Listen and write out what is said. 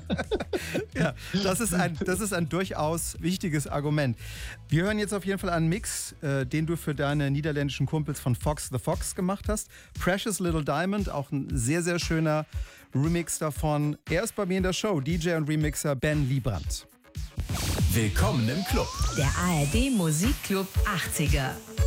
Ja, das ist ein durchaus wichtiges Argument. Wir hören jetzt auf jeden Fall einen Mix, den du für deine niederländischen Kumpels von Fox the Fox gemacht hast. Precious Little Diamond, auch ein sehr, sehr schöner Remix davon. Er ist bei mir in der Show, DJ und Remixer Ben Liebrandt. Willkommen im Club. Der ARD Musikclub 80er.